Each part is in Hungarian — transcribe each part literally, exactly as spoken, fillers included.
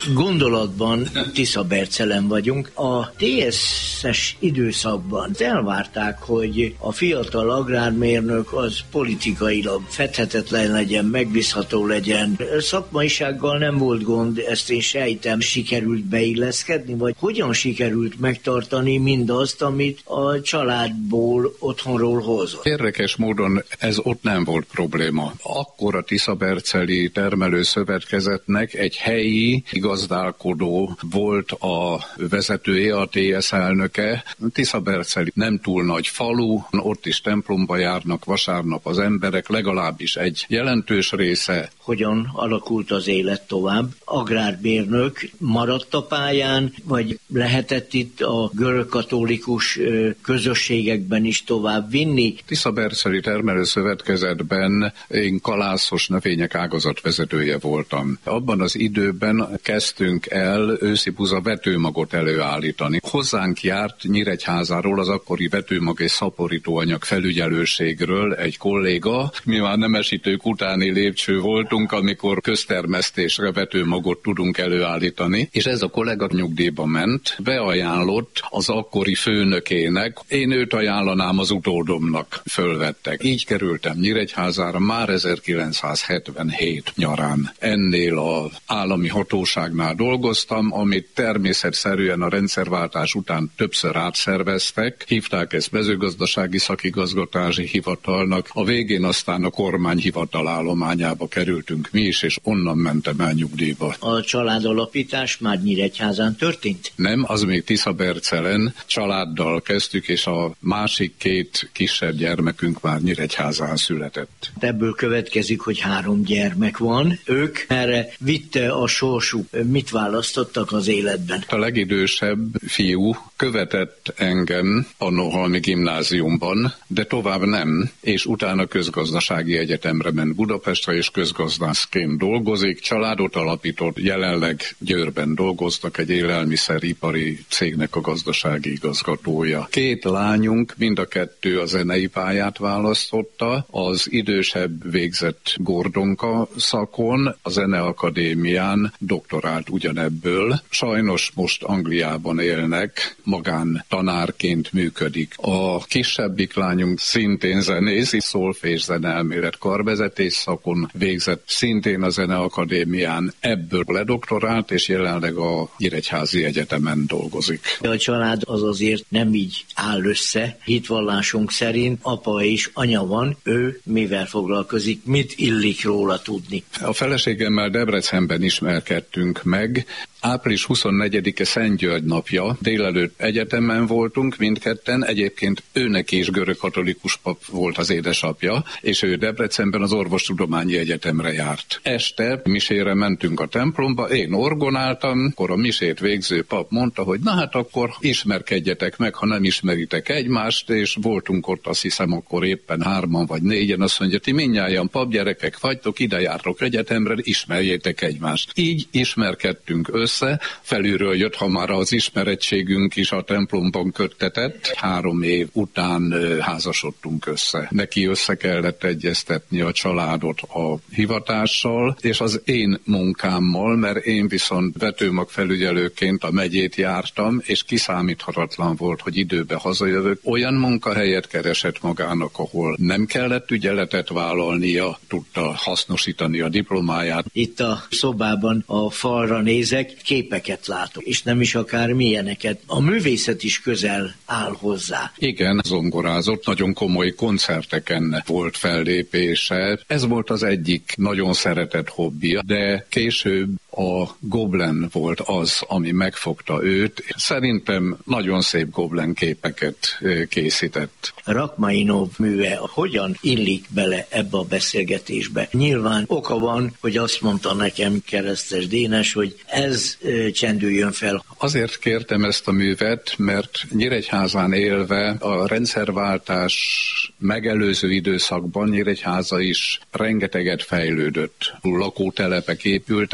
gondolatban Tiszabercelen vagyunk. A té es es időszakban elvárták, hogy a fiatal agrármérnök az politikailag fedhetetlen legyen, megbízható legyen. Szakmaisággal nem volt gond, ezt én sejtem, sikerült beilleszkedni, vagy hogyan sikerült megtartani mindazt, amit a családból, otthonról hozott? Érdekes módon ez ott nem volt probléma. Akkor a Tiszaberceli Termelőszövetkezetnek egy helyi gazdálkodó volt a vezetője, a té es elnöke. Tiszaberceli nem túl nagy falu, ott is templomba járnak vasárnap az emberek, legalábbis egy jelentős része. Hogyan alakult az élet tovább? Agrármérnök maradt a pályán, vagy lehetett itt a görögkatolikus közösségekben is tovább vinni? Tiszaberceli Termelőszövetkezetben én kalászos növények ágazatvezetője voltam. Abban az időben kezdtünk el őszibuza vetőmagot előállítani. Hozzánk járt Nyíregyházáról, az akkori vetőmag és szaporítóanyag felügyelőségről egy kolléga. Mi már nemesítők utáni lépcső voltunk, amikor köztermesztésre vetőmagot tudunk előállítani, és ez a kollega nyugdíjba ment, beajánlott az akkori főnökének, én őt ajánlanám az utódomnak, fölvettek. Így kerültem Nyíregyházára már ezerkilencszázhetvenhét nyarán. Ennél az állami hatóságnál dolgoztam, amit természetszerűen a rendszerváltás után többször átszerveztek, hívták ezt mezőgazdasági szakigazgatási hivatalnak, a végén aztán a kormányhivatal állományába kerültünk mi is, és onnan mentem el nyugdíjba. A családalapítás már Nyíregyházán történt? Nem, az még Tiszabercelen, családdal kezdtük, és a másik két kisebb gyermekünk már Nyíregyházán született. Ebből következik, hogy három gyermek van. Ők erre vitte a sorsuk. Mit választottak az életben? A legidősebb fiú követett engem a Nohalmi gimnáziumban, de tovább nem, és utána közgazdasági egyetemre ment Budapestre, és közgazdászként dolgozik, családot alapított, jelenleg Győrben dolgoznak, egy élelmiszeripari cégnek a gazdasági igazgatója. Két lányunk, mind a kettő a zenei pályát választotta, az idősebb végzett Gordonka szakon, a Zeneakadémián doktorált ugyanebből. Sajnos most Angliában élnek, magán tanárként működik. A kisebbik lányunk szintén zenész, szolfés zeneelmélet karvezetés szakon végzett, szintén a Zeneakadémián, ebből ledoktorált, és jelenleg a Nyíregyházi Egyetemen dolgozik. A család az azért nem így áll össze. Hitvallásunk szerint apa és anya van, ő mivel foglalkozik, mit illik róla tudni? A feleségemmel Debrecenben ismerkedtünk meg, április huszonnegyedike Szent György napja, délelőtt egyetemen voltunk mindketten, egyébként őnek is görögkatolikus pap volt az édesapja, és ő Debrecenben az Orvostudományi Egyetemre járt. Este misére mentünk a templomba, én orgonáltam, akkor a misét végző pap mondta, hogy na hát akkor ismerkedjetek meg, ha nem ismeritek egymást, és voltunk ott, azt hiszem akkor éppen hárman vagy négyen, azt mondja, ti mindnyájan papgyerekek vagytok, ide jártok egyetemre, ismerjétek egymást. Így ismerkedtünk össze, felülről jött, ha már az ismerettségünk is a templomban köttetett. Három év után házasodtunk össze. Neki össze kellett egyeztetni a családot a hivatással, és az én munkámmal, mert én viszont vetőmag felügyelőként a megyét jártam, és kiszámíthatatlan volt, hogy időbe hazajövök. Olyan munkahelyet keresett magának, ahol nem kellett ügyeletet vállalnia, tudta hasznosítani a diplomáját. Itt a szobában a falra nézek, képeket látok, és nem is akár milyeneket. A művészet is közel áll hozzá. Igen, zongorázott, nagyon komoly koncerteken volt fellépése. Ez volt az egyik nagyon szeretett hobbija, de később a goblen volt az, ami megfogta őt. Szerintem nagyon szép goblen képeket készített. Rachmaninov műve hogyan illik bele ebbe a beszélgetésbe? Nyilván oka van, hogy azt mondta nekem Keresztes Dénes, hogy ez e, csendüljön fel. Azért kértem ezt a művet, mert Nyíregyházán élve a rendszerváltás megelőző időszakban Nyíregyháza is rengeteget fejlődött. Lakótelepek épültek, a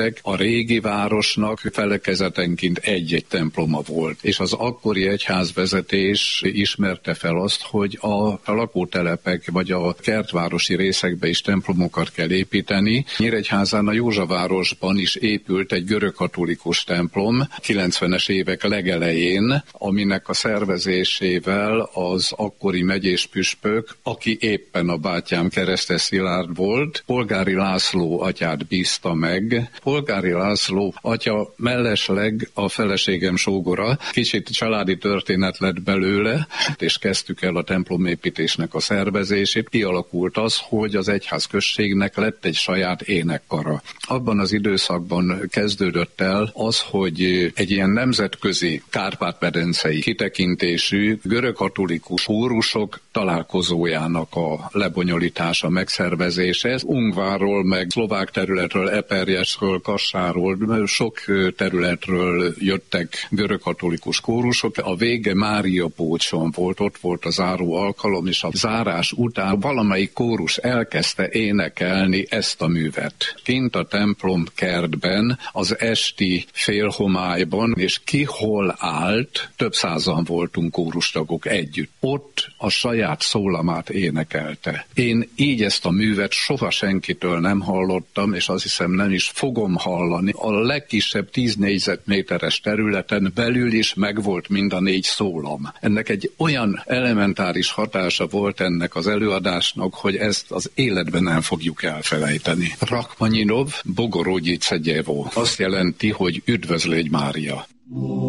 régi városnak felekezetenként egy-egy temploma volt, és az akkori egyházvezetés ismerte fel azt, hogy a lakótelepek vagy a kertvárosi részekbe is templomokat kell építeni. Nyíregyházán a Józsavárosban is épült egy görögkatolikus templom kilencvenes évek legelején, aminek a szervezésével az akkori megyés püspök, aki éppen a bátyám Keresztes Szilárd volt, Polgári László atyát bízta meg. Polgári László atya mellesleg a feleségem sógora, kicsit családi történet lett belőle, és kezdtük el a templomépítésnek a szervezését. Kialakult az, hogy az egyházközségnek lett egy saját énekkara. Abban az időszakban kezdődött el az, hogy egy ilyen nemzetközi kárpát-medencei kitekintésű görögkatolikus kórusok találkozójának a lebonyolítása, megszervezése. Ungvárról, meg szlovák területről, Eperjesről, Kassáról, sok területről jöttek görögkatolikus kórusok. A vége Mária Pócson volt, ott volt a záró alkalom, és a zárás után valamelyik kórus elkezdte énekelni ezt a művet. Kint a templom kertben, az esti félhomályban, és ki hol állt, több százan voltunk kórustagok együtt. Ott a saját szólamát énekelte. Én így ezt a művet soha senkitől nem hallottam, és azt hiszem nem is fogom hallani. A legkisebb tíz négyzetméteres területen belül is megvolt mind a négy szólam. Ennek egy olyan elementáris hatása volt ennek az előadásnak, hogy ezt az életben nem fogjuk elfelejteni. Rachmaninov Bogorodjice Djevo. Azt jelenti, hogy üdvözlégy Mária.